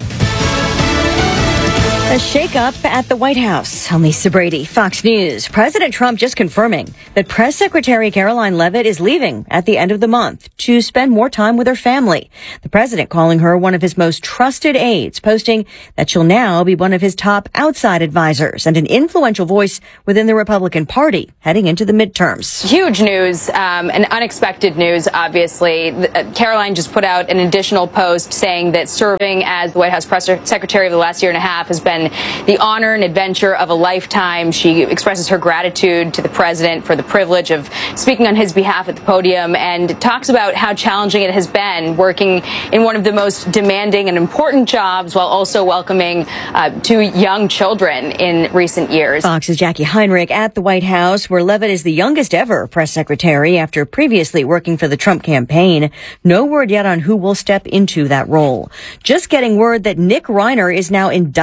A shakeup at the White House. I'm Lisa Brady, Fox News. President Trump just confirming that Press Secretary Caroline Leavitt is leaving at the end of the month to spend more time with her family. The president calling her one of his most trusted aides, posting that she'll now be one of his top outside advisors and an influential voice within the Republican Party heading into the midterms. Huge news, um, and unexpected news, obviously. Uh, Caroline just put out an additional post saying that serving as the White House Press Secretary of the last year and a half has been the honor and adventure of a lifetime. She expresses her gratitude to the president for the privilege of speaking on his behalf at the podium, and talks about how challenging it has been working in one of the most demanding and important jobs while also welcoming uh, two young children in recent years. Fox's Jackie Heinrich at the White House, where Leavitt is the youngest ever press secretary after previously working for the Trump campaign. No word yet on who will step into that role. Just getting word that Nick Reiner is now indicted on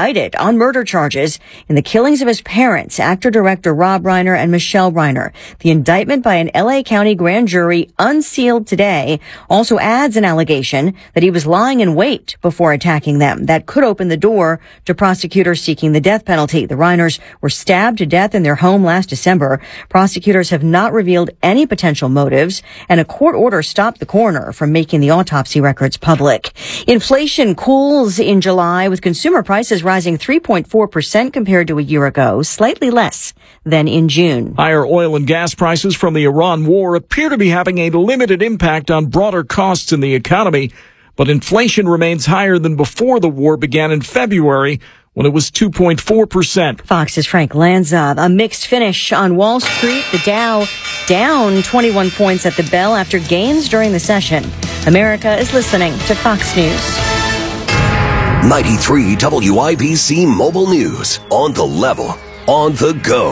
on murder charges in the killings of his parents, actor-director Rob Reiner and Michelle Reiner. The indictment by an L A County grand jury, unsealed today, also adds an allegation that he was lying in wait before attacking them. That could open the door to prosecutors seeking the death penalty. The Reiners were stabbed to death in their home last December. Prosecutors have not revealed any potential motives, and a court order stopped the coroner from making the autopsy records public. Inflation cools in July, with consumer prices rising three point four percent compared to a year ago, slightly less than in June. Higher oil and gas prices from the Iran war appear to be having a limited impact on broader costs in the economy, but inflation remains higher than before the war began in February, when it was two point four percent. Fox's Frank Lanza. A mixed finish on Wall Street. The Dow down twenty-one points at the bell after gains during the session. America is listening to Fox News. ninety-three W I B C Mobile News. On the level. On the go.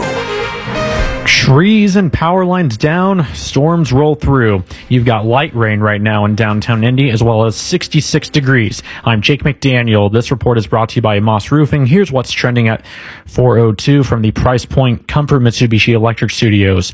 Trees and power lines down, storms roll through. You've got light rain right now in downtown Indy, as well as sixty-six degrees. I'm Jake McDaniel. This report is brought to you by Moss Roofing. Here's what's trending at four oh two from the Price Point Comfort Mitsubishi Electric Studios.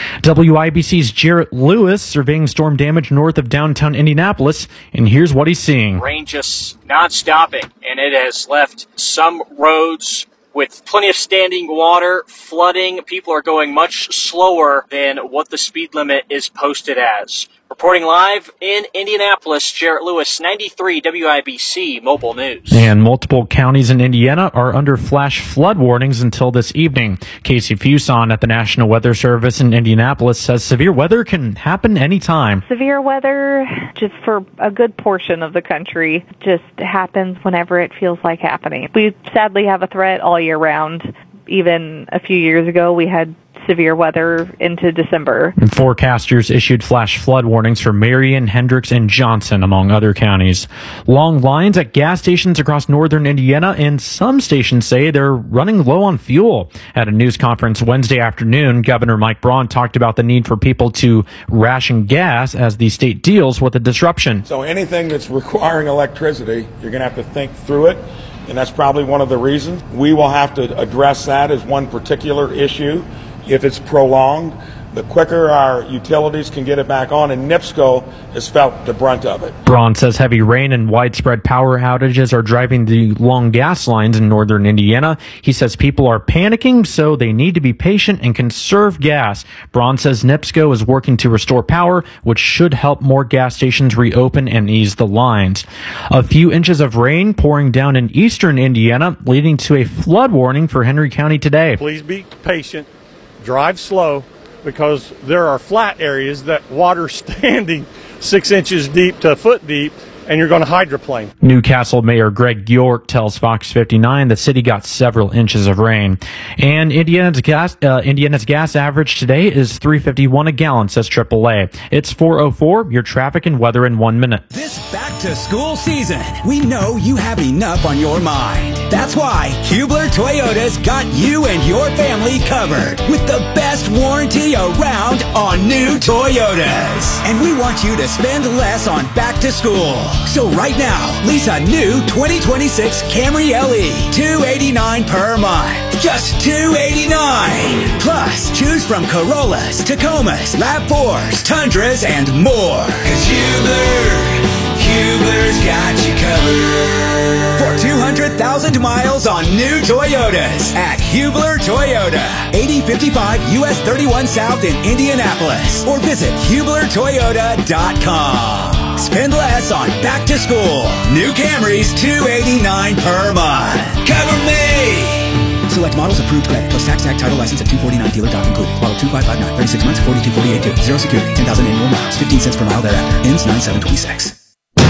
W I B C's Jarrett Lewis surveying storm damage north of downtown Indianapolis, and here's what he's seeing. Rain just non-stopping, and it has left some roads with plenty of standing water, flooding. People are going much slower than what the speed limit is posted as. Reporting live in Indianapolis, Jarrett Lewis, ninety-three W I B C Mobile News. And multiple counties in Indiana are under flash flood warnings until this evening. Casey Fuson at the National Weather Service in Indianapolis says severe weather can happen anytime. Severe weather, just for a good portion of the country, just happens whenever it feels like happening. We sadly have a threat all year round. Even a few years ago, we had severe weather into December. And forecasters issued flash flood warnings for Marion, Hendricks, and Johnson, among other counties. Long lines at gas stations across northern Indiana, and some stations say they're running low on fuel. At a news conference Wednesday afternoon, Governor Mike Braun talked about the need for people to ration gas as the state deals with the disruption. So anything that's requiring electricity, you're going to have to think through it, and that's probably one of the reasons. We will have to address that as one particular issue. If it's prolonged, the quicker our utilities can get it back on, and NIPSCO has felt the brunt of it. Braun says heavy rain and widespread power outages are driving the long gas lines in northern Indiana. He says people are panicking, so they need to be patient and conserve gas. Braun says NIPSCO is working to restore power, which should help more gas stations reopen and ease the lines. A few inches of rain pouring down in eastern Indiana, leading to a flood warning for Henry County today. Please be patient. Drive slow, because there are flat areas that water standing six inches deep to a foot deep, and you're going to hydroplane. Newcastle Mayor Greg York tells Fox fifty-nine the city got several inches of rain. And Indiana's gas, uh, Indiana's gas average today is three fifty-one a gallon, says triple A. It's four oh four, your traffic and weather in one minute. This back-to-school season, we know you have enough on your mind. That's why Hubler Toyota's got you and your family covered with the best warranty around on new Toyotas. And we want you to spend less on back-to-school. So right now, lease a new twenty twenty-six Camry L E, two hundred eighty-nine dollars per month. Just two hundred eighty-nine dollars. Plus, choose from Corollas, Tacomas, RAV fours, Tundras, and more. Cause Hubler, Hubler's got you covered. For two hundred thousand miles on new Toyotas at Hubler Toyota, eighty fifty-five U S thirty-one South in Indianapolis. Or visit Hubler Toyota dot com. Spend less on back to school. New Camrys, two hundred eighty-nine dollars per month. Cover me! Select models approved credit plus tax, tag, title, license at two forty-nine, dealer doc included. Model two five five nine, thirty-six months, forty-two forty-eight due. Zero security, ten thousand annual miles, fifteen cents per mile thereafter. Ends nine seven twenty-six.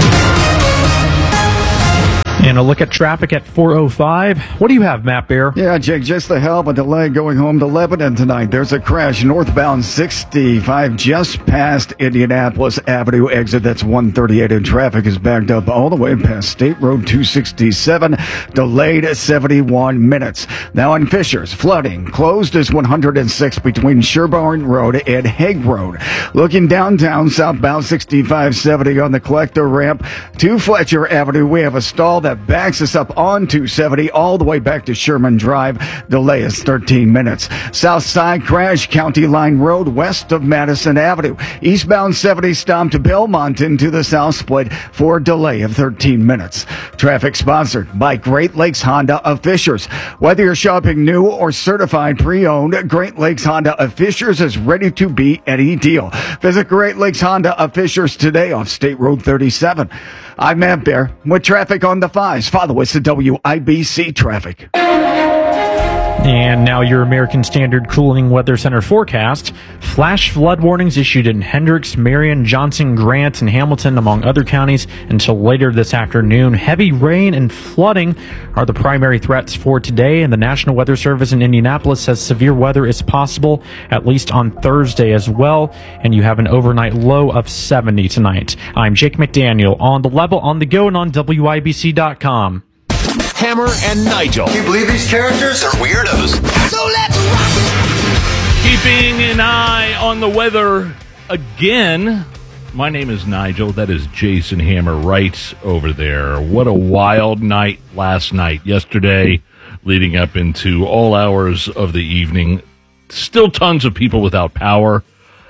And a look at traffic at four oh five. What do you have, Matt Bear? Yeah, Jake, just the help, a delay going home to Lebanon tonight. There's a crash northbound sixty-five just past Indianapolis Avenue exit. That's one thirty-eight, and traffic is backed up all the way past State Road two sixty-seven, delayed seventy-one minutes. Now in Fishers, flooding. Closed is one hundred six between Sherborne Road and Hague Road. Looking downtown, southbound sixty-five seventy on the collector ramp to Fletcher Avenue. We have a stall that What backs us up on two seventy all the way back to Sherman Drive. Delay is thirteen minutes. South Side crash, County Line Road west of Madison Avenue. Eastbound seventy stop to Belmont into the South Split for a delay of thirteen minutes. Traffic sponsored by Great Lakes Honda of Fishers. Whether you're shopping new or certified pre-owned, Great Lakes Honda of Fishers is ready to beat any deal. Visit Great Lakes Honda of Fishers today off State Road thirty-seven. I'm Matt Bear with traffic on the fives. Follow us at W I B C Traffic. And now your American Standard Cooling Weather Center forecast. Flash flood warnings issued in Hendricks, Marion, Johnson, Grant, and Hamilton, among other counties, until later this afternoon. Heavy rain and flooding are the primary threats for today, and the National Weather Service in Indianapolis says severe weather is possible, at least on Thursday as well, and you have an overnight low of seventy tonight. I'm Jake McDaniel on The Level, on the go, and on W I B C dot com. Hammer and Nigel. Can you believe these characters are weirdos? So let's rock it! Keeping an eye on the weather again. My name is Nigel. That is Jason Hammer right over there. What a wild night last night, yesterday, leading up into all hours of the evening. Still tons of people without power.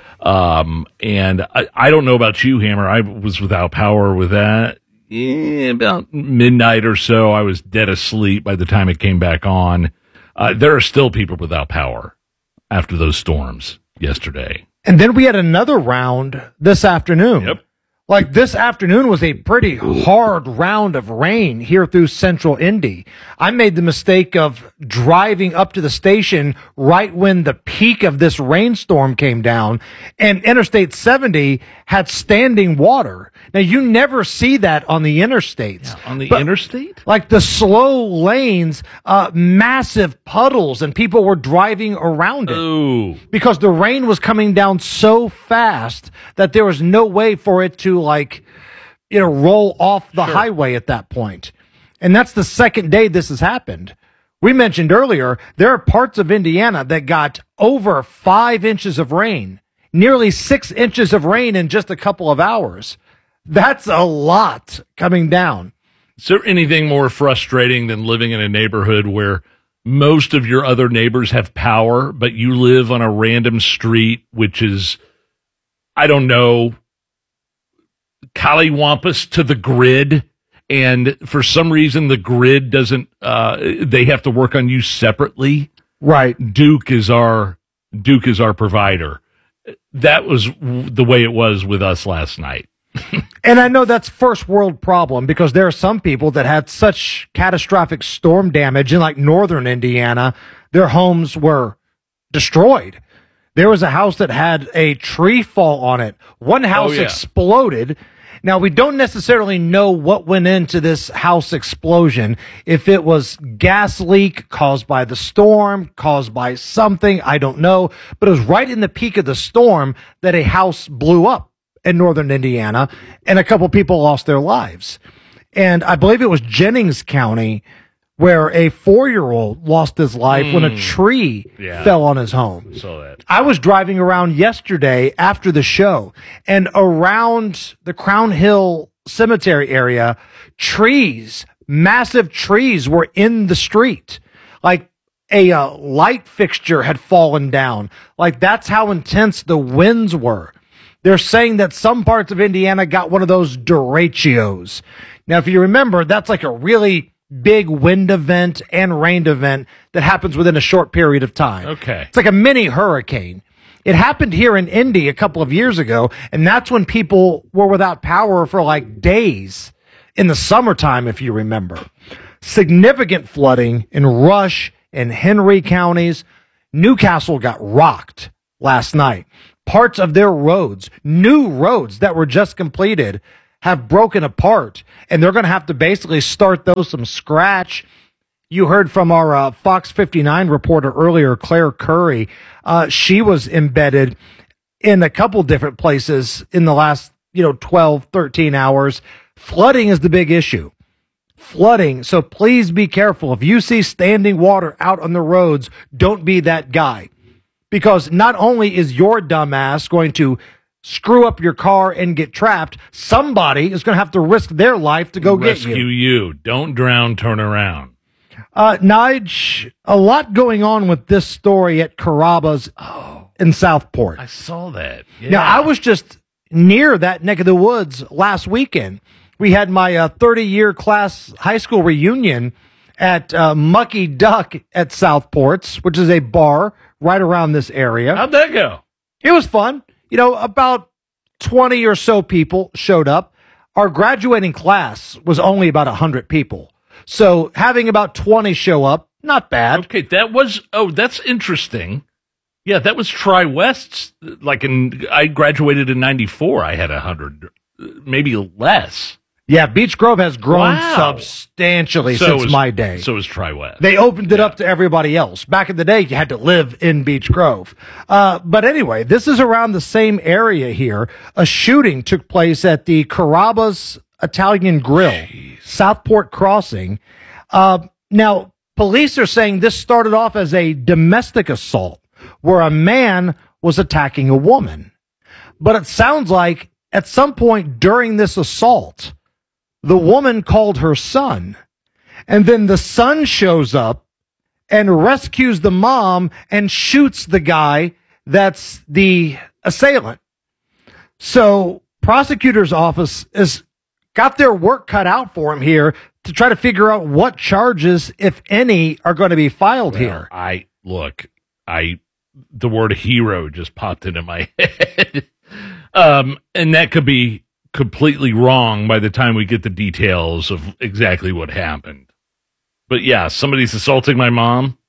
Um, and I, I don't know about you, Hammer. I was without power with that. Yeah, about midnight or so, I was dead asleep by the time it came back on. Uh, there are still people without power after those storms yesterday. And then we had another round this afternoon. Yep. Like, this afternoon was a pretty hard round of rain here through central Indy. I made the mistake of driving up to the station right when the peak of this rainstorm came down, and Interstate seventy had standing water. Now, you never see that on the interstates. Yeah, on the but, interstate? Like the slow lanes, uh, massive puddles, and people were driving around it. Ooh. Because the rain was coming down so fast that there was no way for it to, like, you know, roll off the Sure. highway at that point. And that's the second day this has happened. We mentioned earlier, there are parts of Indiana that got over five inches of rain, nearly six inches of rain in just a couple of hours. That's a lot coming down. Is there anything more frustrating than living in a neighborhood where most of your other neighbors have power, but you live on a random street, which is, I don't know, Collywampus to the grid, and for some reason the grid doesn't, uh, they have to work on you separately? Right. Duke is our, Duke is our provider. That was the way it was with us last night. And I know that's first world problem, because there are some people that had such catastrophic storm damage in, like, northern Indiana, their homes were destroyed. There was a house that had a tree fall on it. One house Oh, yeah. exploded. Now, we don't necessarily know what went into this house explosion. If it was gas leak caused by the storm, caused by something, I don't know. But it was right in the peak of the storm that a house blew up in northern Indiana, and a couple people lost their lives. And I believe it was Jennings County where a four-year-old lost his life mm. when a tree yeah. fell on his home. Saw that. I was driving around yesterday after the show, and around the Crown Hill Cemetery area, trees, massive trees were in the street. Like a uh, light fixture had fallen down. Like, that's how intense the winds were. They're saying that some parts of Indiana got one of those derechos. Now, if you remember, that's like a really big wind event and rain event that happens within a short period of time. Okay. It's like a mini hurricane. It happened here in Indy a couple of years ago, and that's when people were without power for like days in the summertime, if you remember. Significant flooding in Rush and Henry counties. Newcastle got rocked last night. Parts of their roads, new roads that were just completed, have broken apart, and they're going to have to basically start those from scratch. You heard from our uh, Fox fifty-nine reporter earlier, Claire Curry. Uh, she was embedded in a couple different places in the last, you know, twelve, thirteen hours. Flooding is the big issue. Flooding. So please be careful. If you see standing water out on the roads, don't be that guy. Because not only is your dumbass going to screw up your car and get trapped, somebody is going to have to risk their life to go Rescue get you. you. Don't drown, turn around. Uh, Nige, a lot going on with this story at Carrabba's oh, in Southport. I saw that. Yeah. Now, I was just near that neck of the woods last weekend. We had my uh, thirty-year class high school reunion at uh, Mucky Duck at Southport's, which is a bar right around this area. How'd that go? It was fun. You know, about twenty or so people showed up. Our graduating class was only about one hundred people. So having about twenty show up, not bad. Okay, that was, oh, that's interesting. Yeah, that was Tri-West's, like in, I graduated in ninety-four, I had one hundred, maybe less. Yeah, Beech Grove has grown Wow. substantially So since is- my day. So is Tri-West. They opened it up to everybody else. Back in the day, you had to live in Beech Grove. Uh, but anyway, this is around the same area here. A shooting took place at the Carrabba's Italian Grill, Jeez. Southport Crossing. Uh, now, police are saying this started off as a domestic assault where a man was attacking a woman. But it sounds like at some point during this assault, the woman called her son, and then the son shows up and rescues the mom and shoots the guy that's the assailant. So prosecutor's office has got their work cut out for him here to try to figure out what charges, if any, are going to be filed Well, here. I, look, I, the word hero just popped into my head. um, and that could be completely wrong by the time we get the details of exactly what happened. But yeah, somebody's assaulting my mom.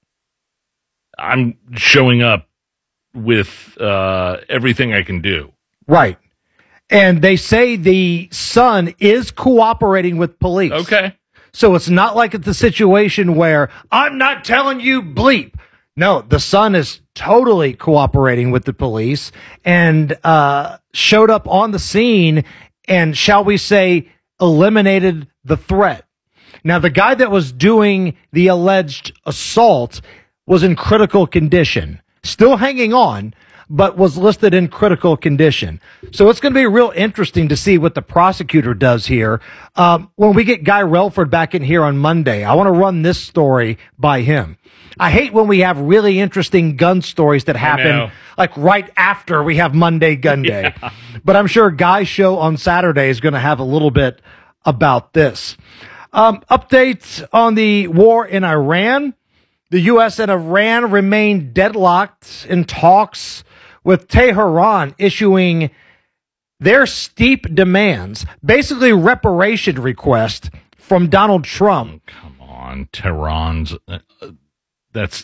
I'm showing up with uh, everything I can do. Right. And they say the son is cooperating with police. Okay. So it's not like it's a situation where I'm not telling you bleep. No, the son is totally cooperating with the police and uh, showed up on the scene and, shall we say, eliminated the threat. Now, the guy that was doing the alleged assault was in critical condition, still hanging on, but was listed in critical condition. So it's going to be real interesting to see what the prosecutor does here. Um, when we get Guy Relford back in here on Monday, I want to run this story by him. I hate when we have really interesting gun stories that happen like right after we have Monday Gun Day. Yeah. But I'm sure Guy's show on Saturday is going to have a little bit about this. Um, updates on the war in Iran. The U S and Iran remain deadlocked in talks, with Tehran issuing their steep demands, basically reparation request from Donald Trump. Oh, come on, Tehran's, uh, that's,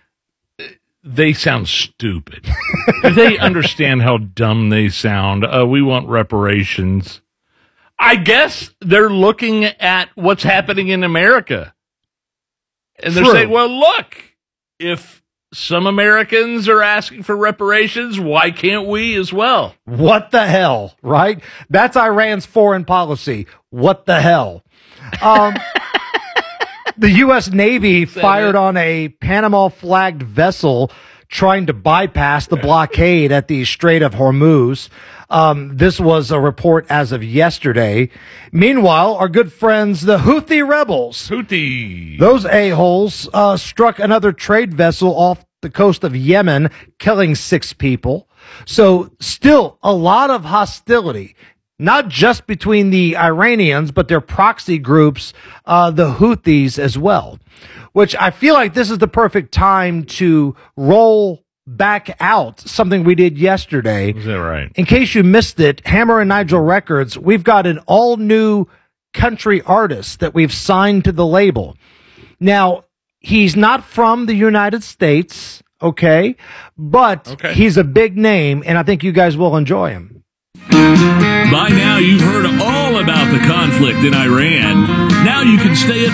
they sound stupid. Do they understand how dumb they sound? Uh, we want reparations. I guess they're looking at what's happening in America. And they're True. saying, well, look, if some Americans are asking for reparations, why can't we as well? What the hell, right? That's Iran's foreign policy. What the hell? Um, the U S Navy fired on a Panama-flagged vessel trying to bypass the blockade at the Strait of Hormuz. Um, this was a report as of yesterday. Meanwhile, our good friends, the Houthi rebels, Houthi, those a-holes, uh, struck another trade vessel off the coast of Yemen, killing six people. So still a lot of hostility, not just between the Iranians, but their proxy groups, uh, the Houthis as well, which I feel like this is the perfect time to roll back out something we did yesterday. Is that right? In case you missed it, Hammer and Nigel Records, we've got an all new country artist that we've signed to the label. Now, he's not from the United States, okay? But Okay. he's a big name, and I think you guys will enjoy him. By now, you've heard all about the conflict in Iran. Now you can stay at